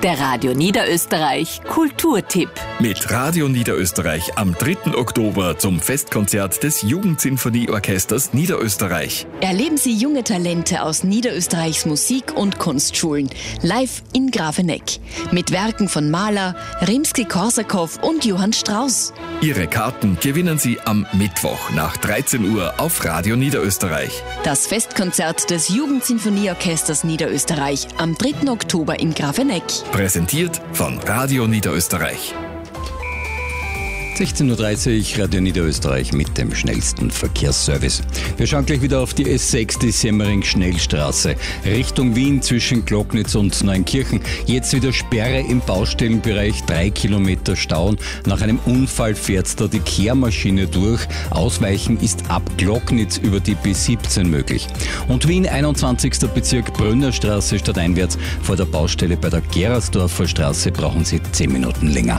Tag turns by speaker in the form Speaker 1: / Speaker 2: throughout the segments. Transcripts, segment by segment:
Speaker 1: Der Radio Niederösterreich Kulturtipp.
Speaker 2: Mit Radio Niederösterreich am 3. Oktober zum Festkonzert des Jugendsinfonieorchesters Niederösterreich.
Speaker 1: Erleben Sie junge Talente aus Niederösterreichs Musik- und Kunstschulen live in Grafeneck mit Werken von Mahler, Rimsky-Korsakow und Johann Strauss.
Speaker 2: Ihre Karten gewinnen Sie am Mittwoch nach 13 Uhr auf Radio Niederösterreich.
Speaker 1: Das Festkonzert des Jugendsinfonieorchesters Niederösterreich am 3. Oktober in Grafeneck.
Speaker 2: Präsentiert von Radio Niederösterreich.
Speaker 3: 16.30 Uhr, Radio Niederösterreich mit dem schnellsten Verkehrsservice. Wir schauen gleich wieder auf die S6, die Semmering-Schnellstraße, Richtung Wien zwischen Glocknitz und Neunkirchen. Jetzt wieder Sperre im Baustellenbereich, 3 Kilometer Stau. Nach einem Unfall fährt da die Kehrmaschine durch. Ausweichen ist ab Glocknitz über die B17 möglich. Und Wien, 21. Bezirk, Brünnerstraße stadteinwärts vor der Baustelle bei der Gerasdorfer Straße brauchen Sie 10 Minuten länger.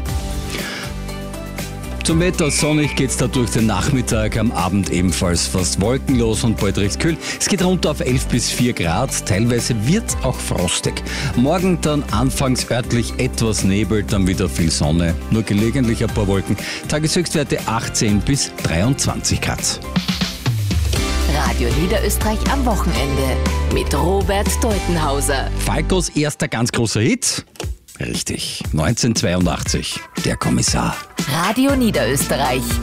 Speaker 3: Zum Wetter, sonnig geht's da durch den Nachmittag, am Abend ebenfalls fast wolkenlos und bald recht kühl. Es geht runter auf 11 bis 4 Grad, teilweise wird's auch frostig. Morgen dann anfangs örtlich etwas Nebel, dann wieder viel Sonne, nur gelegentlich ein paar Wolken. Tageshöchstwerte 18 bis 23 Grad.
Speaker 1: Radio Niederösterreich am Wochenende mit Robert Deutenhauser.
Speaker 3: Falcos erster ganz großer Hit? Richtig, 1982, der Kommissar.
Speaker 1: Radio Niederösterreich